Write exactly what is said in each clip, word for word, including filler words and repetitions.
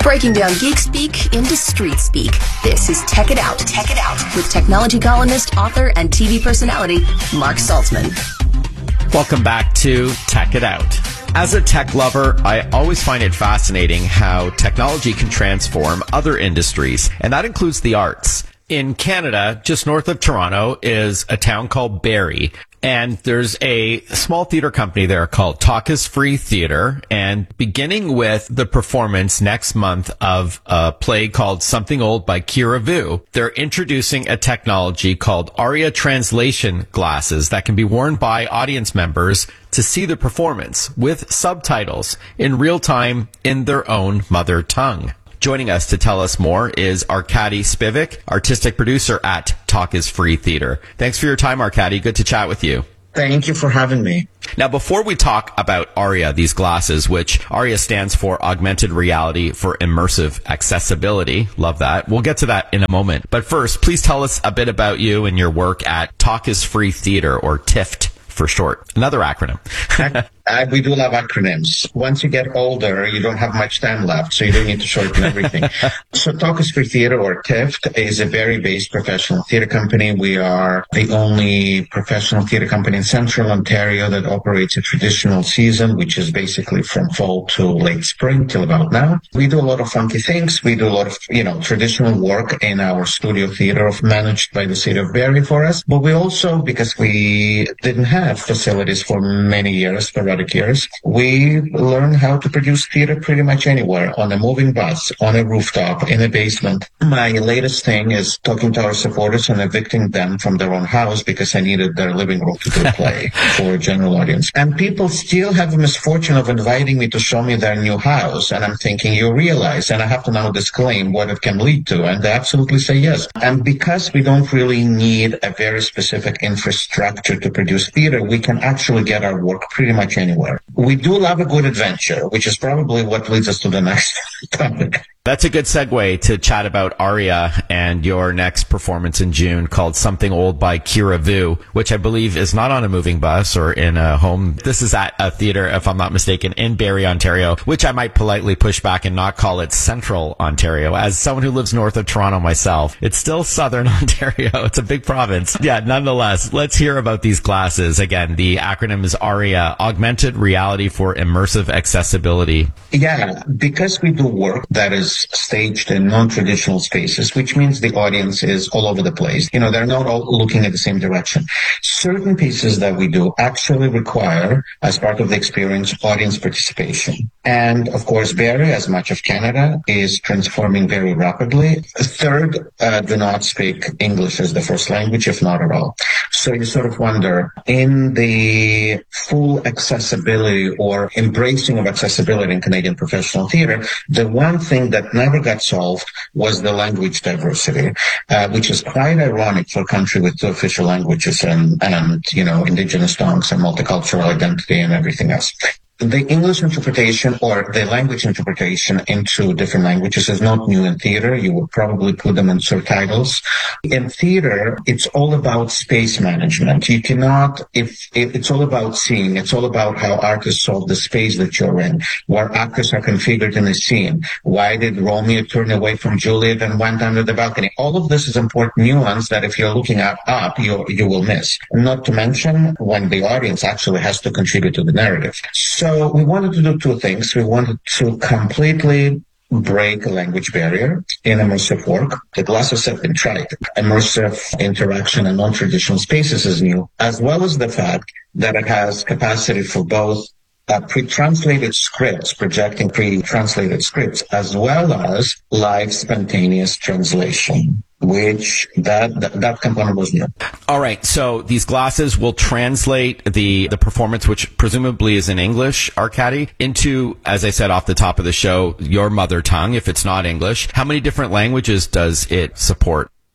Breaking down geek speak into street speak. This is Tech It Out. Tech It Out with technology columnist, author, and T V personality Mark Saltzman. Welcome back to Tech It Out. As a tech lover, I always find it fascinating how technology can transform other industries, and that includes the arts. In Canada, just north of Toronto, is a town called Barrie. And there's a small theater company there called Talk is Free Theater. And beginning with the performance next month of a play called Something Old by Kira Vu, they're introducing a technology called Aria Translation glasses that can be worn by audience members to see the performance with subtitles in real time in their own mother tongue. Joining us to tell us more is Arkady Spivak, artistic producer at Talk is Free Theater. Thanks for your time, Arkady. Good to chat with you. Thank you for having me. Now, before we talk about Aria, these glasses, which Aria stands for Augmented Reality for Immersive Accessibility. Love that. We'll get to that in a moment. But first, please tell us a bit about you and your work at Talk is Free Theater, or T I F T for short. Another acronym. Uh, we do love acronyms. Once you get older, you don't have much time left, so you don't need to shorten everything. So Talk is Free Theater, or T I F T, is a very based professional theater company. We are the only professional theater company in central Ontario that operates a traditional season, which is basically from fall to late spring till about now. We do a lot of funky things. We do a lot of, you know, traditional work in our studio theater managed by the city of Barrie for us. But we also, because we didn't have facilities for many years, for years, we learn how to produce theater pretty much anywhere, on a moving bus, on a rooftop, in a basement. My latest thing is talking to our supporters and evicting them from their own house because I needed their living room to do a play for a general audience. And people still have the misfortune of inviting me to show me their new house. And I'm thinking, you realize, and I have to now disclaim what it can lead to. And they absolutely say yes. And because we don't really need a very specific infrastructure to produce theater, we can actually get our work pretty much anywhere. Anywhere. We do love a good adventure, which is probably what leads us to the next topic. That's a good segue to chat about Aria and your next performance in June called Something Old by Kira Vu, which I believe is not on a moving bus or in a home. This is at a theater, if I'm not mistaken, in Barrie, Ontario, which I might politely push back and not call it Central Ontario. As someone who lives north of Toronto myself, it's still Southern Ontario. It's a big province. Yeah, nonetheless, let's hear about these glasses. Again, the acronym is Aria, Augmented Reality for Immersive Accessibility. Yeah, because we do work that is staged in non-traditional spaces, which means the audience is all over the place. You know, they're not all looking at the same direction. Certain pieces that we do actually require, as part of the experience, audience participation. And of course, Barrie, as much of Canada, is transforming very rapidly. Third, uh, do not speak English as the first language, if not at all. So you sort of wonder, in the full accessibility or embracing of accessibility in Canadian professional theater, the one thing that never got solved was the language diversity, uh, which is quite ironic for a country with two official languages and, and, you know, indigenous tongues and multicultural identity and everything else. The English interpretation or the language interpretation into different languages is not new in theater. You would probably put them in subtitles. In theater, it's all about space management. You cannot, if it, it's all about seeing, it's all about how artists solve the space that you're in, where actors are configured in a scene. Why did Romeo turn away from Juliet and went under the balcony? All of this is important nuance that if you're looking at up, you, you will miss. Not to mention when the audience actually has to contribute to the narrative. So So we wanted to do two things. We wanted to completely break a language barrier in immersive work. The glasses have been tried. Immersive interaction in non-traditional spaces is new, as well as the fact that it has capacity for both Uh, pre-translated scripts, projecting pre-translated scripts, as well as live spontaneous translation, which that, that, that component was new. All right. So these glasses will translate the, the performance, which presumably is in English, Arkady, into, as I said off the top of the show, your mother tongue, if it's not English. How many different languages does it support?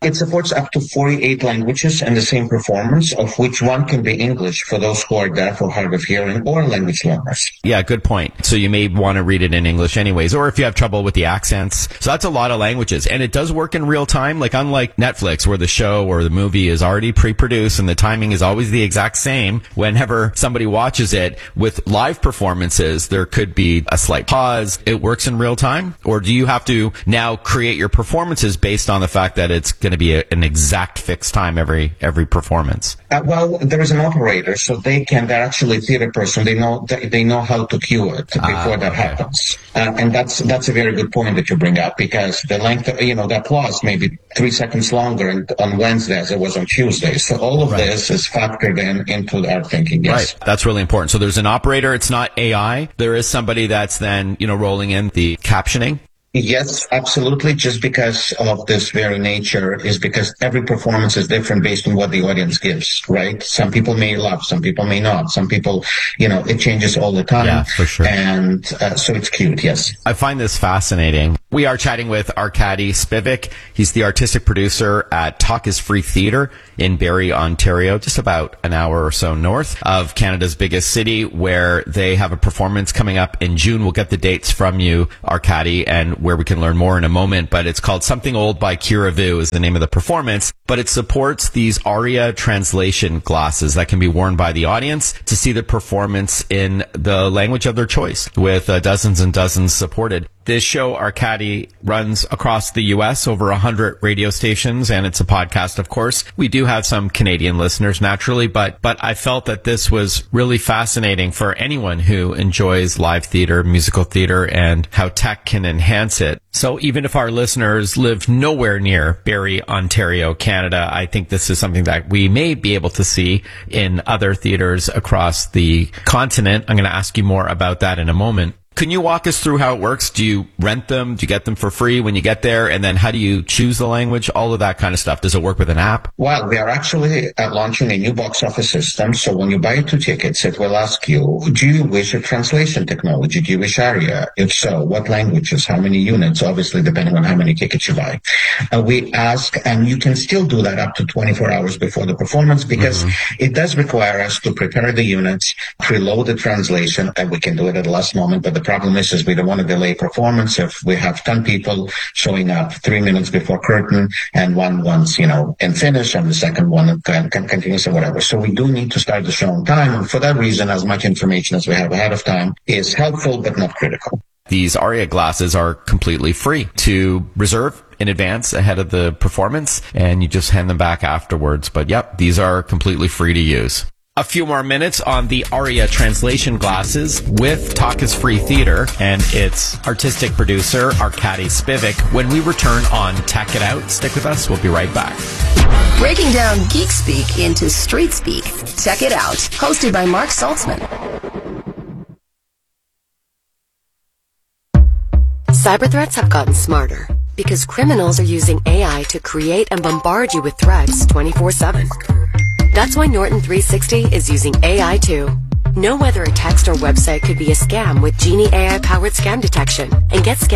It supports up to forty-eight languages and the same performance, of which one can be English for those who are deaf or hard of hearing or language learners. Yeah, good point. So you may want to read it in English anyways, or if you have trouble with the accents. So that's a lot of languages. And it does work in real time, like unlike Netflix, where the show or the movie is already pre-produced and the timing is always the exact same. Whenever somebody watches it, with live performances, there could be a slight pause. It works in real time? Or do you have to now create your performances based on the fact that it's going to be a, an exact fixed time every every performance? Uh, well, there is an operator, so they can. They're actually a theater person. They know they, they know how to cue it before ah, that okay. happens. Uh, and that's that's a very good point that you bring up, because the length, of, you know, the applause may be three seconds longer on Wednesday as it was on Tuesday. So all of right. this is factored in into our thinking. Yes. Right. That's really important. So there's an operator. It's not A I. There is somebody that's then, you know, rolling in the captioning. Yes, absolutely. Just because of this very nature is because every performance is different based on what the audience gives, right? Some people may love, some people may not. Some people, you know, it changes all the time. Yeah, for sure. And uh, so it's cute, yes. I find this fascinating. We are chatting with Arkady Spivak. He's the artistic producer at Talk is Free Theatre in Barrie, Ontario, just about an hour or so north of Canada's biggest city, where they have a performance coming up in June. We'll get the dates from you, Arkady, and where we can learn more in a moment, but it's called Something Old by Kira Vu is the name of the performance, but it supports these ARIA translation glasses that can be worn by the audience to see the performance in the language of their choice, with uh, dozens and dozens supported. This show, Arkady, runs across the U S, over one hundred radio stations, and it's a podcast, of course. We do have some Canadian listeners, naturally, but but I felt that this was really fascinating for anyone who enjoys live theater, musical theater, and how tech can enhance it. So even if our listeners live nowhere near Barrie, Ontario, Canada, I think this is something that we may be able to see in other theaters across the continent. I'm going to ask you more about that in a moment. Can you walk us through how it works? Do you rent them? Do you get them for free when you get there? And then how do you choose the language? All of that kind of stuff. Does it work with an app? Well, we are actually uh, launching a new box office system. So when you buy two tickets, it will ask you, do you wish a translation technology? Do you wish ARIA? If so, what languages? How many units? Obviously, depending on how many tickets you buy. Uh, we ask, and you can still do that up to twenty-four hours before the performance, because mm-hmm. it does require us to prepare the units, preload the translation, and we can do it at the last moment. But the problem is, is we don't want to delay performance. If we have ten people showing up three minutes before curtain, and one wants, you know, in finish, and the second one can, can continues or whatever. So we do need to start the show on time. And for that reason, as much information as we have ahead of time is helpful, but not critical. These ARIA glasses are completely free to reserve in advance ahead of the performance, and you just hand them back afterwards. But yep, these are completely free to use. A few more minutes on the ARIA translation glasses with Talk is Free Theatre and its artistic producer, Arkady Spivak, when we return on Tech It Out. Stick with us. We'll be right back. Breaking down geek speak into street speak. Tech It Out, hosted by Mark Saltzman. Cyber threats have gotten smarter because criminals are using A I to create and bombard you with threats twenty-four seven. That's why Norton three sixty is using A I too. Know whether a text or website could be a scam with Genie A I-powered scam detection and get scam